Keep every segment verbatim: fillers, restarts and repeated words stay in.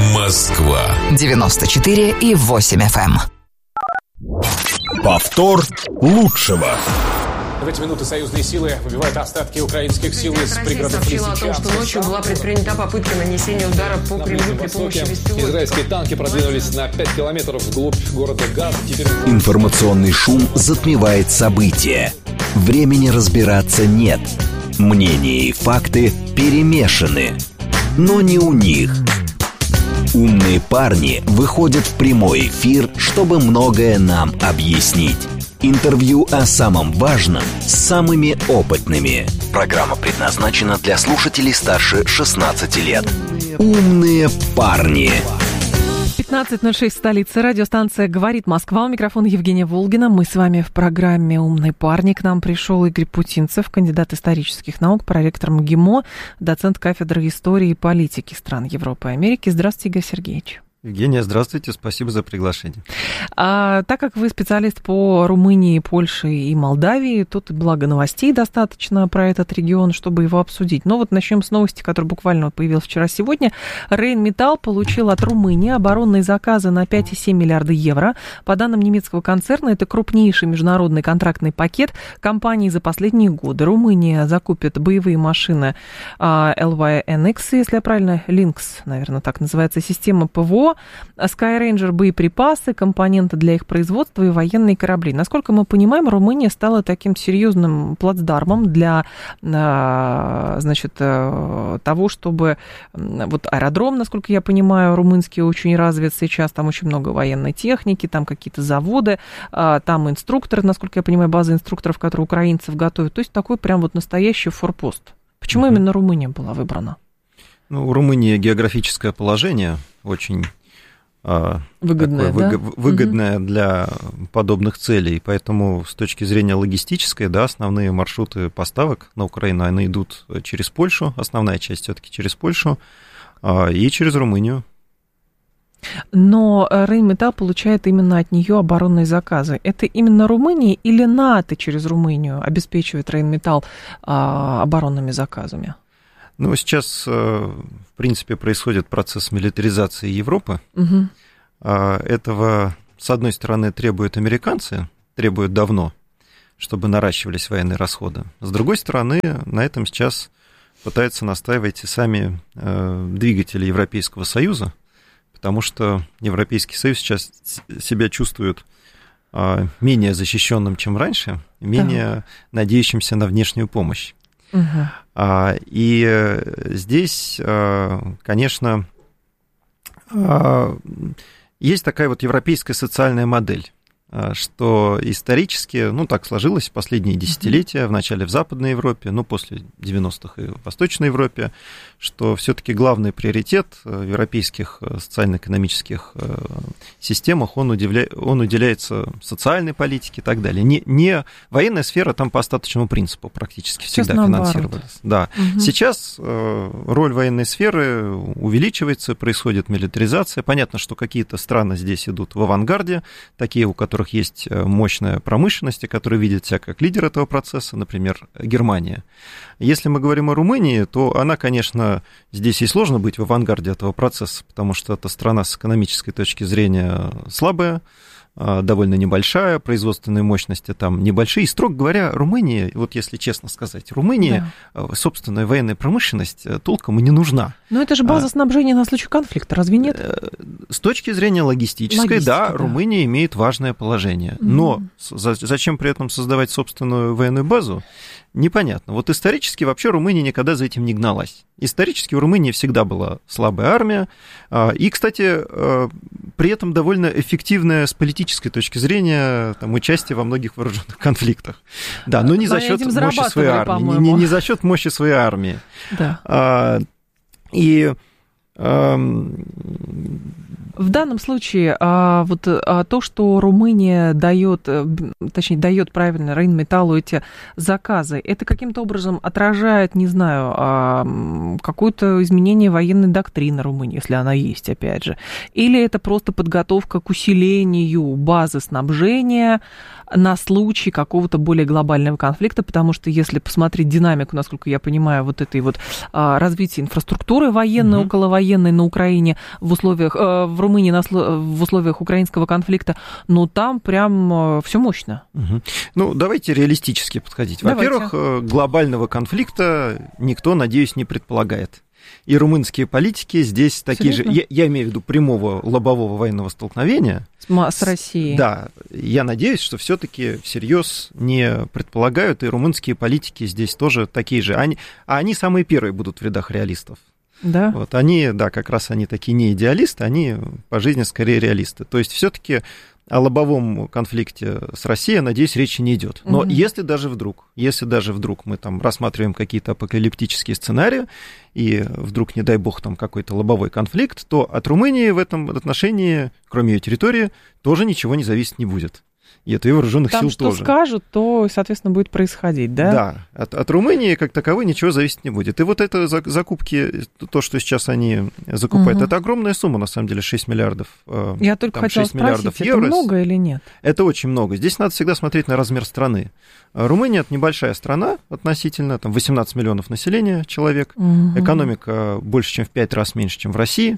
Москва. девяносто четыре и восемь эф эм. Повтор лучшего. В эти минуты союзные силы выбивают остатки украинских сил из пригородов сообщила о том, что ночью была предпринята попытка нанесения удара по Кремлю при помощи беспилотников. Израильские танки продвинулись на пять километров вглубь города Газ. Теперь... Информационный шум затмевает события. Времени разбираться нет. Мнения и факты перемешаны. Но не у них. Умные парни выходят в прямой эфир, чтобы многое нам объяснить. Интервью о самом важном с самыми опытными. Программа предназначена для слушателей старше шестнадцати лет. Умные парни. пятнадцать ноль шесть, столица. Радиостанция «Говорит Москва». У микрофона Евгения Волгина. Мы с вами в программе «Умный парни». К нам пришел Игорь Путинцев, кандидат исторических наук, проректор МГИМО, доцент кафедры истории и политики стран Европы и Америки. Здравствуйте, Игорь Сергеевич. Евгения, здравствуйте, спасибо за приглашение. А, так как вы специалист по Румынии, Польше и Молдавии, тут благо новостей достаточно про этот регион, чтобы его обсудить. Но вот начнем с новости, которая буквально появилась вчера-сегодня. Rheinmetall получил от Румынии оборонные заказы на пять целых семь десятых миллиарда евро. По данным немецкого концерна, это крупнейший международный контрактный пакет компании за последние годы. Румыния закупит боевые машины эл вай эн икс, если я правильно, Lynx, наверное, так называется, система ПВО, Skyranger боеприпасы, компоненты для их производства и военные корабли. Насколько мы понимаем, Румыния стала таким серьезным плацдармом для, значит, того, чтобы вот аэродром, насколько я понимаю, румынский очень развит сейчас, там очень много военной техники, там какие-то заводы, там инструкторы, насколько я понимаю, база инструкторов, которые украинцев готовят. То есть такой прям вот настоящий форпост. Почему mm-hmm. именно Румыния была выбрана? Ну, у Румынии географическое положение очень выгодное, такое, да? выгодное угу. для подобных целей, поэтому с точки зрения логистической, да, основные маршруты поставок на Украину, они идут через Польшу, основная часть все-таки через Польшу и через Румынию. Но Rheinmetall получает именно от нее оборонные заказы. Это именно Румыния или НАТО через Румынию обеспечивает Rheinmetall оборонными заказами? Ну, сейчас, в принципе, происходит процесс милитаризации Европы. Угу. Этого, с одной стороны, требуют американцы, требуют давно, чтобы наращивались военные расходы. С другой стороны, на этом сейчас пытаются настаивать и сами двигатели Европейского Союза, потому что Европейский Союз сейчас себя чувствует менее защищенным, чем раньше, менее да. надеющимся на внешнюю помощь. Угу. И здесь, конечно, есть такая вот европейская социальная модель, что исторически, ну, так сложилось в последние десятилетия, вначале в Западной Европе, ну, после девяностых и в Восточной Европе, что все-таки главный приоритет в европейских социально-экономических системах, он, удивля... он уделяется социальной политике и так далее. Не, не военная сфера там по остаточному принципу практически сейчас всегда финансировалась. Да. Угу. Сейчас роль военной сферы увеличивается, происходит милитаризация. Понятно, что какие-то страны здесь идут в авангарде, такие, у которых есть мощная промышленность, которые видят себя как лидер этого процесса, например, Германия. Если мы говорим о Румынии, то она, конечно, здесь ей сложно быть в авангарде этого процесса, потому что это страна с экономической точки зрения слабая, довольно небольшая, производственные мощности там небольшие. И, строго говоря, Румыния, вот если честно сказать, Румыния, да. собственная военная промышленность толком и не нужна. Но это же база снабжения на случай конфликта, разве нет? С точки зрения логистической, Логистика, да, да, Румыния имеет важное положение. Mm-hmm. Но зачем при этом создавать собственную военную базу, непонятно. Вот исторически вообще Румыния никогда за этим не гналась. Исторически у Румынии всегда была слабая армия. И, кстати, при этом довольно эффективное с политической точки зрения там, участие во многих вооруженных конфликтах. Да, но не за счет мощи своей армии. Не, не за счет мощи своей армии. Да. И в данном случае а, вот а, то, что Румыния дает, точнее, дает правильно Rheinmetall эти заказы, это каким-то образом отражает, не знаю, а, какое-то изменение военной доктрины Румынии, если она есть, опять же, или это просто подготовка к усилению базы снабжения на случай какого-то более глобального конфликта, потому что если посмотреть динамику, насколько я понимаю, вот этой вот а, развития инфраструктуры военной, mm-hmm. околовоенной, военной на Украине в условиях, в Румынии в условиях украинского конфликта, ну, там прям все мощно. Угу. Ну, давайте реалистически подходить. Во-первых, давайте. Глобального конфликта никто, надеюсь, не предполагает. И румынские политики здесь такие Серьезно? же, я, я имею в виду прямого лобового военного столкновения. С, с Россией. Да, я надеюсь, что все-таки всерьез не предполагают, и румынские политики здесь тоже такие же. Они, а они самые первые будут в рядах реалистов. Да. Вот они, да, как раз они такие не идеалисты, они по жизни скорее реалисты. То есть все-таки о лобовом конфликте с Россией, надеюсь, речи не идет. Но угу. если даже вдруг, если даже вдруг мы там рассматриваем какие-то апокалиптические сценарии, и вдруг, не дай бог, там какой-то лобовой конфликт, то от Румынии в этом отношении, кроме ее территории, тоже ничего не зависеть не будет. И это и вооруженных там сил что тоже. Что скажут, то, соответственно, будет происходить, да? Да. От, от Румынии, как таковой, ничего зависеть не будет. И вот это закупки, то, что сейчас они закупают, угу. это огромная сумма, на самом деле, шесть миллиардов евро. Я только хотела спросить, это много или нет? Это очень много. Здесь надо всегда смотреть на размер страны. Румыния – это небольшая страна относительно, там восемнадцать миллионов населения человек. Угу. Экономика больше, чем в пять раз меньше, чем в России.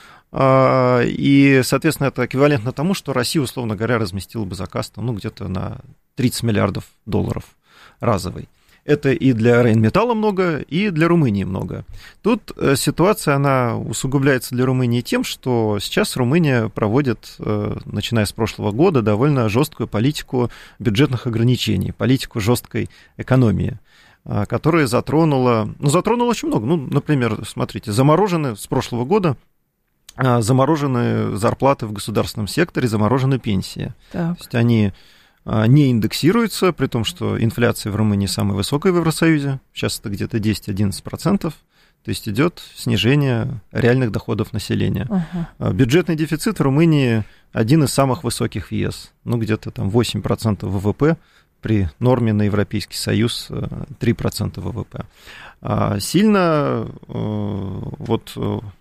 И, соответственно, это эквивалентно тому, что Россия, условно говоря, разместила бы заказ там, ну, где-то на тридцать миллиардов долларов разовый. Это и для Рейнметалла много, и для Румынии много. Тут ситуация, она усугубляется для Румынии тем, что сейчас Румыния проводит, начиная с прошлого года, довольно жесткую политику бюджетных ограничений, политику жесткой экономии, которая затронула, ну, затронула очень много. Ну, например, смотрите, заморожены с прошлого года заморожены зарплаты в государственном секторе, заморожены пенсии. Так. То есть они не индексируются, при том, что инфляция в Румынии самая высокая в Евросоюзе, сейчас это где-то десять-одиннадцать процентов, то есть идет снижение реальных доходов населения. Uh-huh. Бюджетный дефицит в Румынии один из самых высоких в ЕС, ну где-то там восемь процентов ВВП, при норме на Европейский Союз три процента ВВП. Сильно вот...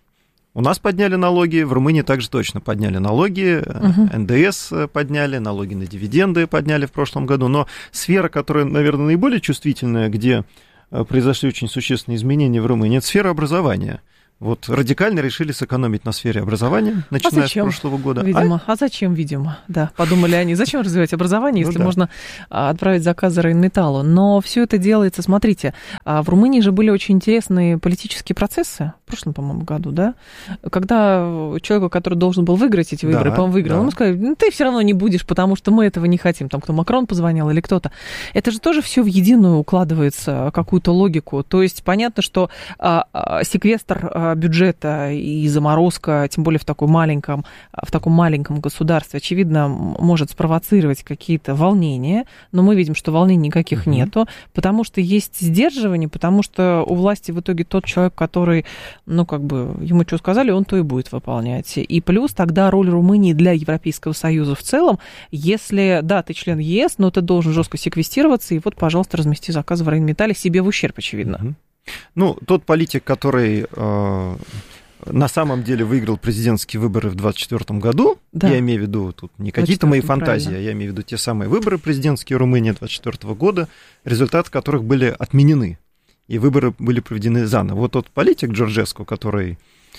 У нас подняли налоги, в Румынии также точно подняли налоги, uh-huh. эн дэ эс подняли, налоги на дивиденды подняли в прошлом году, но сфера, которая, наверное, наиболее чувствительная, где произошли очень существенные изменения в Румынии, это сфера образования. Вот радикально решили сэкономить на сфере образования, начиная а зачем, с прошлого года. Видимо. А? а зачем, видимо, да, подумали они, зачем развивать образование, если ну, да. можно отправить заказы Рейнметаллу. Но все это делается, смотрите, в Румынии же были очень интересные политические процессы в прошлом, по-моему, году, да, когда человеку, который должен был выиграть эти выборы, да, по-моему, выиграл, да. ему сказали, ну, ты все равно не будешь, потому что мы этого не хотим, там, кто Макрон позвонил или кто-то. Это же тоже все в единую укладывается, какую-то логику. То есть понятно, что а, а, секвестр бюджета и заморозка, тем более в таком маленьком, в таком маленьком государстве, очевидно, может спровоцировать какие-то волнения, но мы видим, что волнений никаких uh-huh. нету, потому что есть сдерживание, потому что у власти в итоге тот человек, который, ну, как бы, ему что сказали, он то и будет выполнять. И плюс тогда роль Румынии для Европейского Союза в целом, если, да, ты член ЕС, но ты должен жестко секвестироваться, и вот, пожалуйста, размести заказ в Рейнметалле себе в ущерб, очевидно. Uh-huh. Ну, тот политик, который э, на самом деле выиграл президентские выборы в двадцать четвёртом году, да. я имею в виду тут не какие-то мои фантазии, правильно. Я имею в виду те самые выборы президентские в Румынии двадцать четвёртого года, результаты которых были отменены, и выборы были проведены заново. Вот тот политик Джорджеску, который,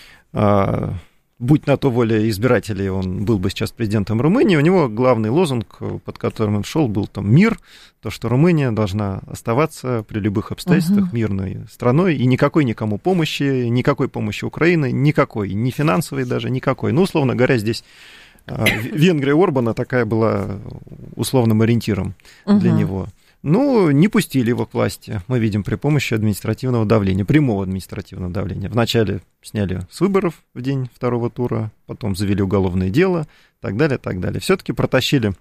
э, будь на то воля избирателей, он был бы сейчас президентом Румынии, у него главный лозунг, под которым он шел, был там мир, то, что Румыния должна оставаться при любых обстоятельствах uh-huh. мирной страной, и никакой никому помощи, никакой помощи Украины, никакой, ни финансовой даже, никакой. Ну, условно говоря, здесь Венгрия Орбана такая была условным ориентиром uh-huh. для него. Ну, не пустили его к власти, мы видим, при помощи административного давления, прямого административного давления. Вначале сняли с выборов в день второго тура, потом завели уголовное дело, так далее, так далее. Все-таки протащили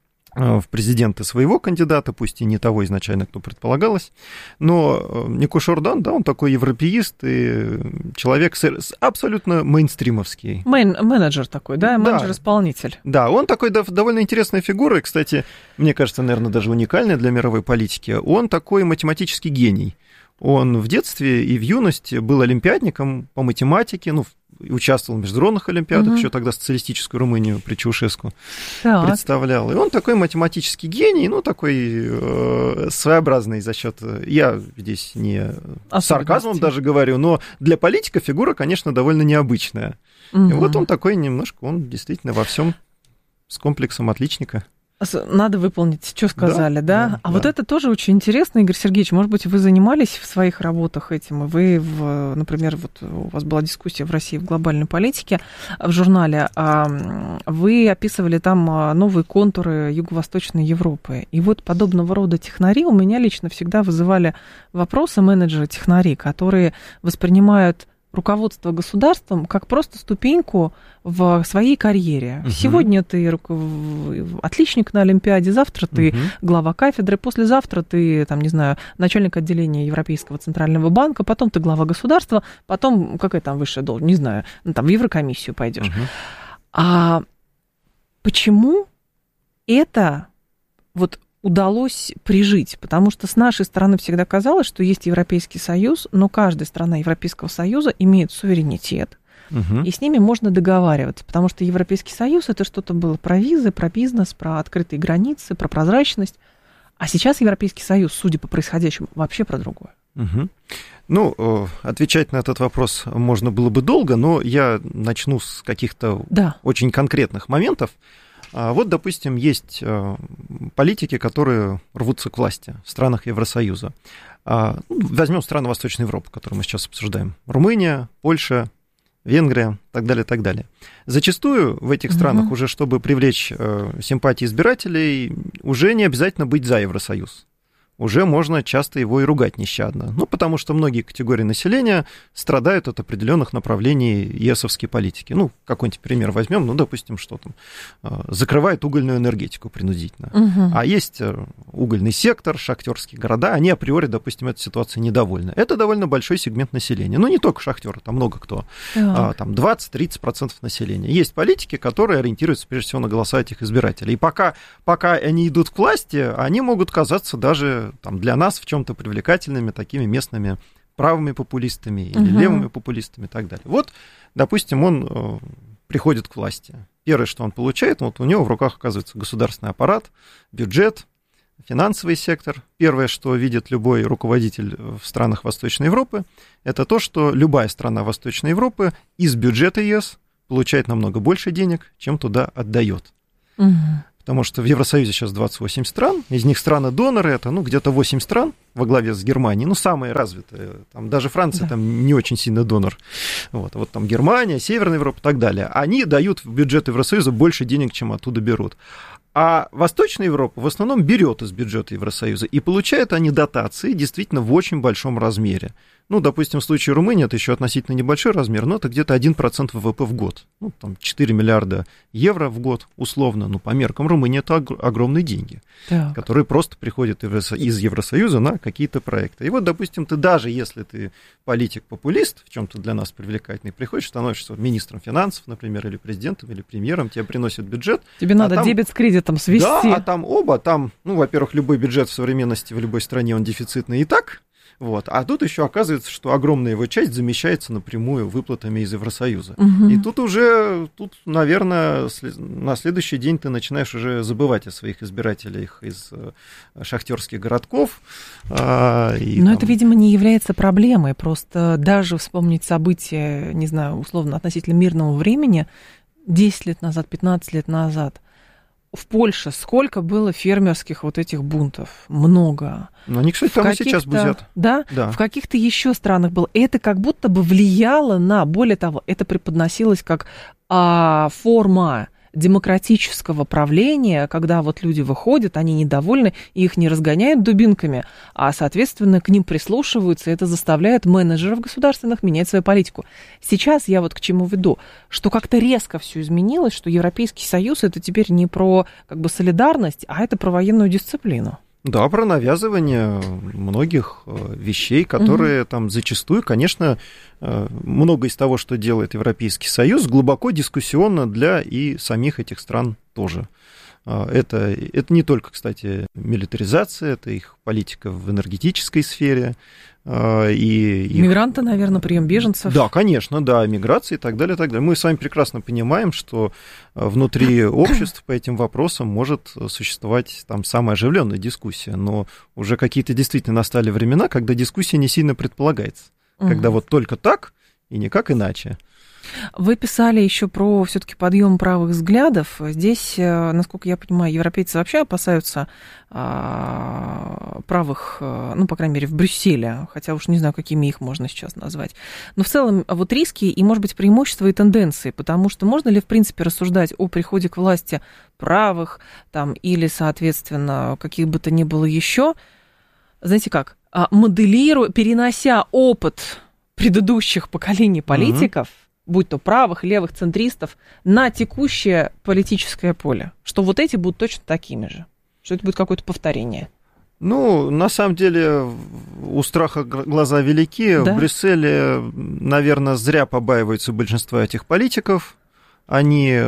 в президенты своего кандидата, пусть и не того изначально, кто предполагалось, но Никош Ордан, да, он такой европеист и человек абсолютно мейнстримовский. Мейн, менеджер такой, да, менеджер-исполнитель. Да, да, он такой довольно интересная фигура, и, кстати, мне кажется, наверное, даже уникальная для мировой политики. Он такой математический гений. Он в детстве и в юности был олимпиадником по математике, ну, участвовал в международных олимпиадах, Мгм. еще тогда социалистическую Румынию при Чаушеску Так. представлял. И он такой математический гений, ну, такой э, своеобразный за счет. Я здесь не с сарказмом Особенности. даже говорю, но для политика фигура, конечно, довольно необычная. И Мгм. вот он такой немножко, он действительно во всем с комплексом отличника. С- Надо выполнить, что сказали, да? да, а да. вот это тоже очень интересно, Игорь Сергеевич. Может быть, вы занимались в своих работах этим, и вы, в, например, вот у вас была дискуссия в России в глобальной политике в журнале, а, вы описывали там а, новые контуры Юго-Восточной Европы. И вот подобного рода технари у меня лично всегда вызывали вопросы менеджеры-технари, которые воспринимают руководство государством как просто ступеньку в своей карьере. Мгм. Сегодня ты руко- отличник на Олимпиаде, завтра ты Мгм. глава кафедры, послезавтра ты, там, не знаю, начальник отделения Европейского центрального банка, потом ты глава государства, потом какая там высшая должность, не знаю, ну, там в Еврокомиссию пойдешь. Мгм. А почему это вот удалось прижить? Потому что с нашей стороны всегда казалось, что есть Европейский Союз, но каждая страна Европейского Союза имеет суверенитет, Мгм. и с ними можно договариваться, потому что Европейский Союз это что-то было про визы, про бизнес, про открытые границы, про прозрачность. А сейчас Европейский Союз, судя по происходящему, вообще про другое. Мгм. Ну, э, отвечать на этот вопрос можно было бы долго, но я начну с каких-то Да. очень конкретных моментов. А Вот, допустим, есть э, политики, которые рвутся к власти в странах Евросоюза. А, ну, Возьмем страны Восточной Европы, которые мы сейчас обсуждаем. Румыния, Польша, Венгрия, так далее, так далее. Зачастую в этих странах Мгм. уже, чтобы привлечь э, симпатии избирателей, уже не обязательно быть за Евросоюз. Уже можно часто его и ругать нещадно. Ну, потому что многие категории населения страдают от определенных направлений ЕСовской политики. Ну, какой-нибудь пример возьмем, ну, допустим, что там, э, закрывает угольную энергетику принудительно. Мгм. А есть э, угольный сектор, шахтерские города, они априори, допустим, этой ситуацией недовольны. Это довольно большой сегмент населения. Ну, не только шахтеры, там много кто. А, Так. там двадцать-тридцать процентов населения. Есть политики, которые ориентируются прежде всего на голоса этих избирателей. И пока, пока они идут к власти, они могут казаться даже там, для нас в чем-то привлекательными такими местными правыми популистами или Мгм. левыми популистами и так далее. Вот, допустим, он э, приходит к власти. Первое, что он получает, вот у него в руках оказывается государственный аппарат, бюджет, финансовый сектор. Первое, что видит любой руководитель в странах Восточной Европы, это то, что любая страна Восточной Европы из бюджета ЕС получает намного больше денег, чем туда отдает. Мгм. Потому что в Евросоюзе сейчас двадцать восемь стран, из них страны-доноры, это ну, где-то восемь стран во главе с Германией, ну, самые развитые. Там, даже Франция Да. там не очень сильно донор. Вот, а вот там Германия, Северная Европа и так далее. Они дают в бюджет Евросоюза больше денег, чем оттуда берут. А Восточная Европа в основном берет из бюджета Евросоюза, и получают они дотации действительно в очень большом размере. Ну, допустим, в случае Румынии это еще относительно небольшой размер, но это где-то один процент ВВП в год. Ну, там четыре миллиарда евро в год, условно. Ну, по меркам Румынии это ог- огромные деньги, Так. которые просто приходят Евросо- из Евросоюза на какие-то проекты. И вот, допустим, ты даже если ты политик-популист, в чем-то для нас привлекательный, приходишь, становишься министром финансов, например, или президентом, или премьером, тебе приносят бюджет. Тебе а надо там- дебет с кредитом свести. Да, а там оба, там, ну, во-первых, любой бюджет в современности в любой стране, он дефицитный и так, вот, а тут еще оказывается, что огромная его часть замещается напрямую выплатами из Евросоюза. Мгм. И тут уже, тут, наверное, след- на следующий день ты начинаешь уже забывать о своих избирателях из э, шахтерских городков. а, и Но там- это, видимо, не является проблемой. Просто даже вспомнить события, не знаю, условно, относительно мирного времени, десять лет назад, пятнадцать лет назад, в Польше сколько было фермерских вот этих бунтов? Много. Ну, они, кстати, В там и сейчас каких-то- бузят. Да? Да. В каких-то еще странах было. Это как будто бы влияло на, более того, это преподносилось как а, форма демократического правления, когда вот люди выходят, они недовольны, и их не разгоняют дубинками, а, соответственно, к ним прислушиваются, и это заставляет менеджеров государственных менять свою политику. Сейчас я вот к чему веду, что как-то резко все изменилось, что Европейский Союз это теперь не про как бы солидарность, а это про военную дисциплину. Да, про навязывание многих э, вещей, которые там зачастую, конечно, э, много из того, что делает Европейский Союз, глубоко дискуссионно для и самих этих стран тоже. Это, это не только, кстати, милитаризация, это их политика в энергетической сфере. И их... Мигранты, наверное, прием беженцев. Да, конечно, да, миграция и так далее, и так далее. Мы с вами прекрасно понимаем, что внутри обществ по этим вопросам может существовать там самая оживленная дискуссия, но уже какие-то действительно настали времена, когда дискуссия не сильно предполагается, угу. когда вот только так и никак иначе. Вы писали еще про все-таки подъем правых взглядов. Здесь, насколько я понимаю, европейцы вообще опасаются а, правых, ну, по крайней мере, в Брюсселе, хотя уж не знаю, какими их можно сейчас назвать. Но в целом вот риски и, может быть, преимущества и тенденции, потому что можно ли, в принципе, рассуждать о приходе к власти правых там, или, соответственно, каких бы то ни было еще, знаете как, моделируя, перенося опыт предыдущих поколений политиков, mm-hmm. будь то правых, левых, центристов, на текущее политическое поле, что вот эти будут точно такими же, что это будет какое-то повторение. Ну, на самом деле, у страха глаза велики. Да? В Брюсселе, наверное, зря побаиваются большинства этих политиков. Они,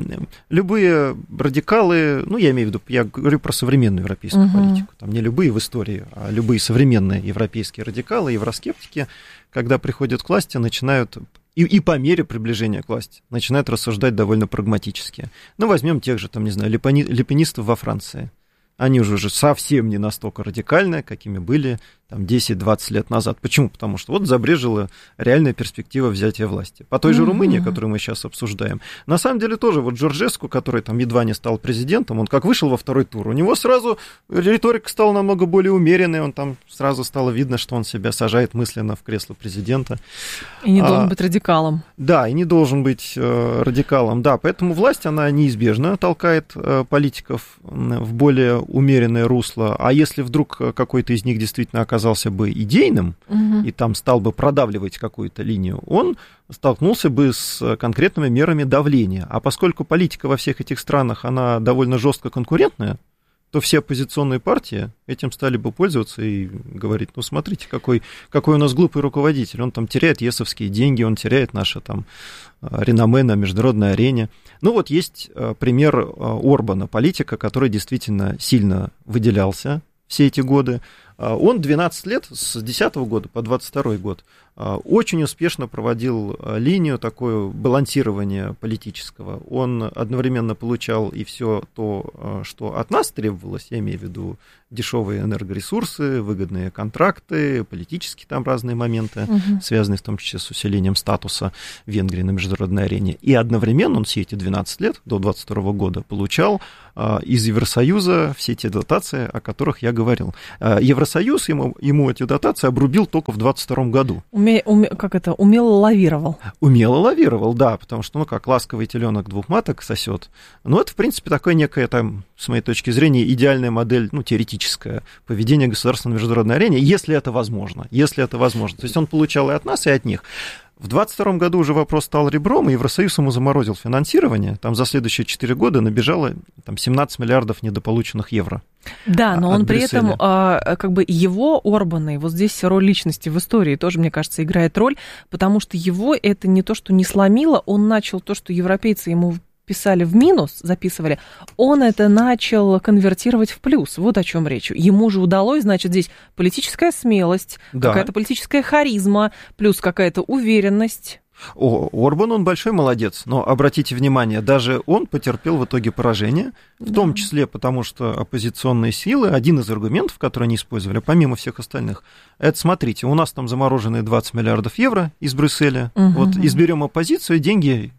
любые радикалы, ну, я имею в виду, я говорю про современную европейскую uh-huh. политику, там не любые в истории, а любые современные европейские радикалы, евроскептики, когда приходят к власти, начинают, и, и по мере приближения к власти, начинают рассуждать довольно прагматически. Ну, возьмем тех же, там, не знаю, лепони, лепенистов во Франции. Они уже, уже совсем не настолько радикальны, какими были там, десять-двадцать лет назад. Почему? Потому что вот забрежила реальная перспектива взятия власти. По той же mm-hmm. Румынии, которую мы сейчас обсуждаем. На самом деле тоже вот Джорджеску, который там едва не стал президентом, он как вышел во второй тур, у него сразу риторика стала намного более умеренной, он там сразу стало видно, что он себя сажает мысленно в кресло президента. И не а, должен быть радикалом. Да, и не должен быть э, радикалом, да. Поэтому власть, она неизбежно толкает э, политиков в более умеренное русло. А если вдруг какой-то из них действительно оказался оказался бы идейным угу. и там стал бы продавливать какую-то линию, он столкнулся бы с конкретными мерами давления. А поскольку политика во всех этих странах, она довольно жестко конкурентная, то все оппозиционные партии этим стали бы пользоваться и говорить, ну, смотрите, какой, какой у нас глупый руководитель, он там теряет ЕСовские деньги, он теряет наше там реноме на международной арене. Ну, вот есть пример Орбана, политика, который действительно сильно выделялся все эти годы. Он двенадцать лет, с десятого года по двадцать второй год, очень успешно проводил линию такое балансирования политического. Он одновременно получал и все то, что от нас требовалось, я имею в виду дешевые энергоресурсы, выгодные контракты, политические там разные моменты, угу. связанные в том числе с усилением статуса Венгрии на международной арене. И одновременно он все эти двенадцать лет, до двадцать второго года, получал из Евросоюза все те дотации, о которых я говорил. Евросоюз ему, ему эти дотации обрубил только в двадцать втором году. Уме, уме, как это, умело лавировал. Умело лавировал, да, потому что, ну, как ласковый теленок двух маток сосет. Ну, это, в принципе, такая некая, там, с моей точки зрения, идеальная модель, ну, теоретическая, поведения государства на международной арене, если это возможно, если это возможно. То есть он получал и от нас, и от них. В двадцать втором году уже вопрос стал ребром, и Евросоюз ему заморозил финансирование. Там за следующие четыре года набежало там, семнадцать миллиардов недополученных евро. Да, но он при Брюсселя. этом, как бы его, Орбана, и вот здесь роль личности в истории тоже, мне кажется, играет роль, потому что его это не то, что не сломило, он начал то, что европейцы ему писали в минус, записывали, он это начал конвертировать в плюс. Вот о чем речь. Ему же удалось, значит, здесь политическая смелость, да. какая-то политическая харизма, плюс какая-то уверенность. О, Орбан, он большой молодец, но обратите внимание, даже он потерпел в итоге поражение, в да. том числе потому, что оппозиционные силы, один из аргументов, который они использовали, помимо всех остальных, это, смотрите, у нас там замороженные двадцать миллиардов евро из Брюсселя, угу. вот изберем оппозицию, деньги...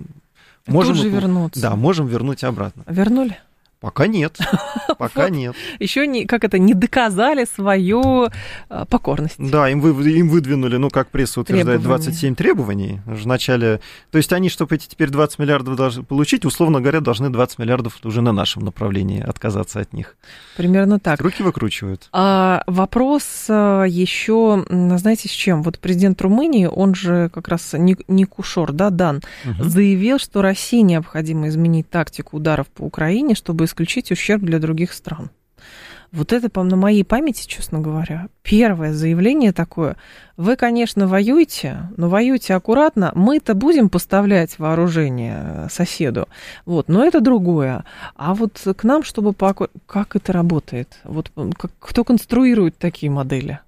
Можем, Тут же вернуться. Да, можем вернуть обратно. Вернули? Пока нет. Пока вот. нет. Еще не, как это, не доказали свою а, покорность. Да, им, вы, им выдвинули, ну, как пресса утверждает, двадцать семь требований. Вначале, то есть они, чтобы эти теперь двадцать миллиардов должны получить, условно говоря, должны двадцать миллиардов уже на нашем направлении отказаться от них. Примерно так. Руки выкручивают. А, вопрос еще, знаете, с чем? Вот президент Румынии, он же как раз Никушор, да, Дан, угу. заявил, что России необходимо изменить тактику ударов по Украине, чтобы исключить ущерб для других стран. Вот это, по на моей памяти, честно говоря, первое заявление такое. Вы, конечно, воюете, но воюете аккуратно. Мы-то будем поставлять вооружение соседу, вот, но это другое. А вот к нам, чтобы... По... Как это работает? Вот, как... Кто конструирует такие модели?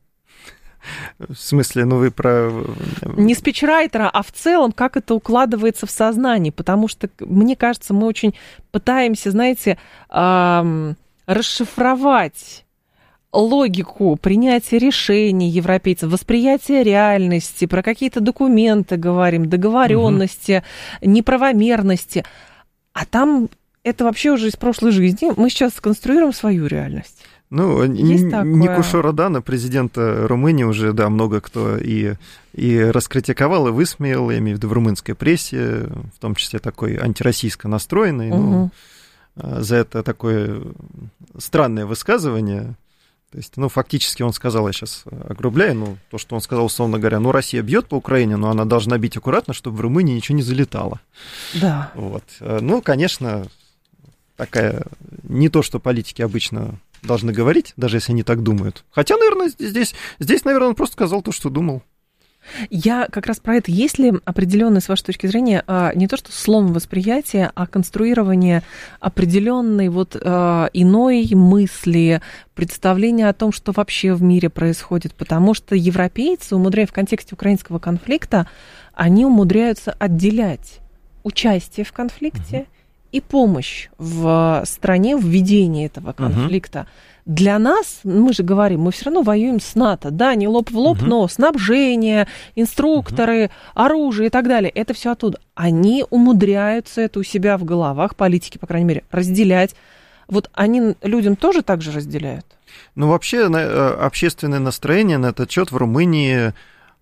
В смысле, ну вы про... Не спичрайтера, а в целом, как это укладывается в сознание. Потому что, мне кажется, мы очень пытаемся, знаете, эм, расшифровать логику принятия решений европейцев, восприятие реальности, про какие-то документы говорим, договоренности, угу. неправомерности. А там это вообще уже из прошлой жизни. Мы сейчас сконструируем свою реальность. Ну, Никушо Родана, президента Румынии, уже, да, много кто и, и раскритиковал, и высмеял, я имею в виду в румынской прессе, в том числе такой антироссийско настроенный, угу. ну, за это такое странное высказывание. То есть, ну, фактически он сказал, я сейчас огрубляю, ну, то, что он сказал, условно говоря, ну, Россия бьет по Украине, но она должна бить аккуратно, чтобы в Румынии ничего не залетало. Да. Вот. Ну, конечно, такая, не то, что политики обычно должны говорить, даже если они так думают. Хотя, наверное, здесь, здесь, наверное, он просто сказал то, что думал. Я как раз про это. Есть ли определенное, с вашей точки зрения, не то что слом восприятия, а конструирование определенной вот иной мысли, представления о том, что вообще в мире происходит? Потому что европейцы, умудряясь в контексте украинского конфликта, они умудряются отделять участие в конфликте угу. и помощь в стране в ведении этого конфликта. Угу. Для нас, мы же говорим, мы все равно воюем с НАТО, да, не лоб в лоб, угу. но снабжение, инструкторы, угу. оружие и так далее, это все оттуда. Они умудряются это у себя в головах, политики, по крайней мере, разделять. Вот они людям тоже так же разделяют? Ну, вообще, общественное настроение на этот счет в Румынии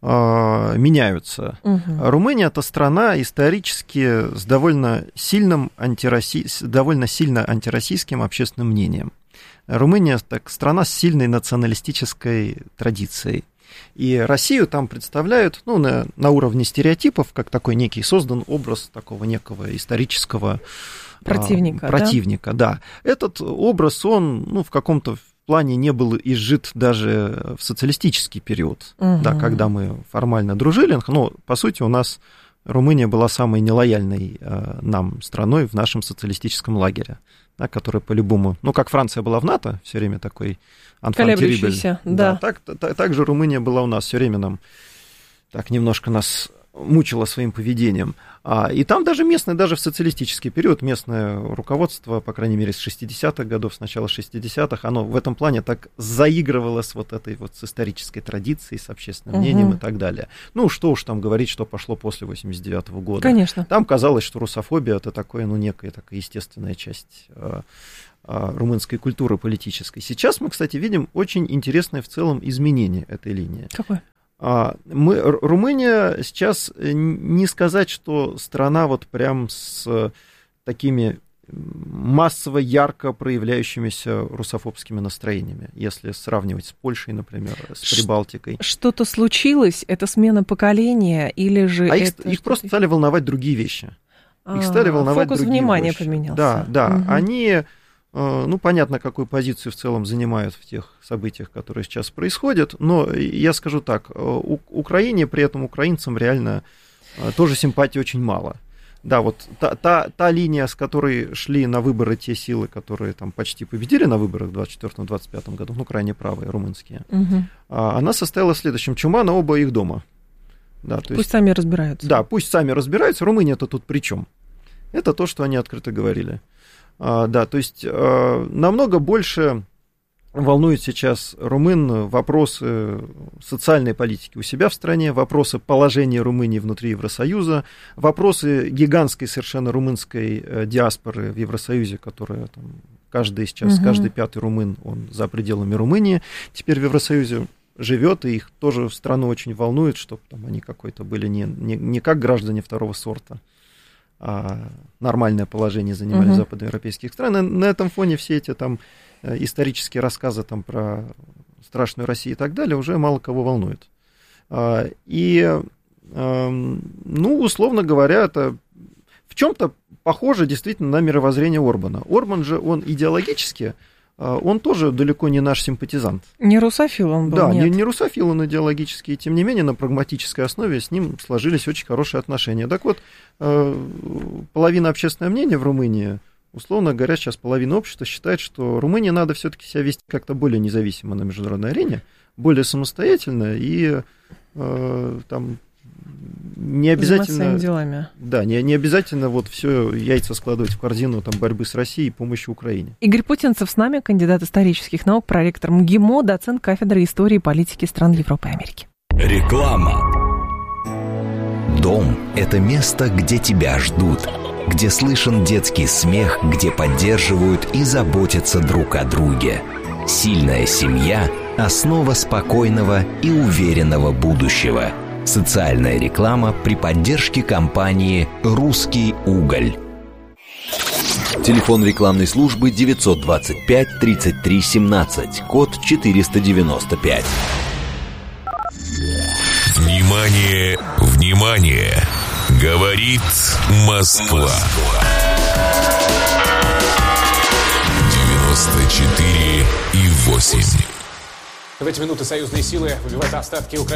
меняются. Угу. Румыния – это страна исторически с довольно сильным антироссий... с довольно сильно антироссийским общественным мнением. Румыния – так, страна с сильной националистической традицией. И Россию там представляют ну, на, на уровне стереотипов, как такой некий создан образ такого некого исторического противника. А, противника, да? да. Этот образ, он ну, в каком-то плане не был изжит даже в социалистический период, угу. да, когда мы формально дружили. Но, по сути, у нас Румыния была самой нелояльной а, нам страной в нашем социалистическом лагере, да, которая по-любому, ну, как Франция была в НАТО, все время такой колеблющийся, да. да так, так, так же Румыния была у нас все время нам, так немножко нас мучила своим поведением. А, и там даже местное, даже в социалистический период местное руководство, по крайней мере, с шестидесятых годов, с начала шестидесятых, оно в этом плане так заигрывало с вот этой вот с исторической традицией, с общественным мнением угу. и так далее. Ну, что уж там говорить, что пошло после восемьдесят девятого года. Конечно. Там казалось, что русофобия – это такое, ну, некая такая естественная часть а, а, румынской культуры политической. Сейчас мы, кстати, видим очень интересное в целом изменение этой линии. Какое? Мы, Румыния сейчас, не сказать, что страна вот прям с такими массово ярко проявляющимися русофобскими настроениями, если сравнивать с Польшей, например, с Прибалтикой. Что-то случилось? Это смена поколения или же... А это их, что-то... их просто стали волновать другие вещи. Их стали волновать фокус другие внимания вещи. поменялся. Да, да. Угу. Они... Ну, понятно, какую позицию в целом занимают в тех событиях, которые сейчас происходят, но я скажу так, у Украине, при этом украинцам реально тоже симпатии очень мало. Да, вот та, та, та линия, с которой шли на выборы те силы, которые там почти победили на выборах в двадцать четвёртом — двадцать пятом году, ну, крайне правые, румынские, угу. она состояла в следующем: чума на оба их дома. Да, то пусть есть, сами разбираются. Да, пусть сами разбираются. Румыния-то тут при чем? Это то, что они открыто говорили. А, да, то есть а, намного больше волнует сейчас румын вопросы социальной политики у себя в стране, вопросы положения Румынии внутри Евросоюза, вопросы гигантской совершенно румынской диаспоры в Евросоюзе, которая там, каждый сейчас, угу. каждый пятый румын, он за пределами Румынии, теперь в Евросоюзе живет, и их тоже в страну очень волнует, чтобы там они какой-то были не, не, не как граждане второго сорта, а нормальное положение занимали uh-huh. западноевропейских стран. На, на этом фоне все эти там исторические рассказы там про страшную Россию и так далее уже мало кого волнует. А, и, а, ну, условно говоря, это в чем-то похоже действительно на мировоззрение Орбана. Орбан же, он идеологически, он тоже далеко не наш симпатизант. Не русофил он был, Да, нет. не, не русофил он идеологически, и тем не менее на прагматической основе с ним сложились очень хорошие отношения. Так вот, половина общественного мнения в Румынии, условно говоря, сейчас половина общества считает, что Румынии надо все-таки себя вести как-то более независимо на международной арене, более самостоятельно и э, там не обязательно... своими делами. Да, не, не обязательно вот все яйца складывать в корзину там, борьбы с Россией и помощи Украине. Игорь Путинцев с нами, кандидат исторических наук, проректор МГИМО, доцент кафедры истории и политики стран Европы и Америки. Реклама. Дом – это место, где тебя ждут, где слышен детский смех, где поддерживают и заботятся друг о друге. Сильная семья – основа спокойного и уверенного будущего. Социальная реклама при поддержке компании «Русский уголь». Телефон рекламной службы девятьсот двадцать пять тридцать три семнадцать, код четыреста девяносто пять. Внимание, внимание! Говорит Москва. девяносто четыре и восемь. В эти минуты союзные силы выбивают остатки Украины.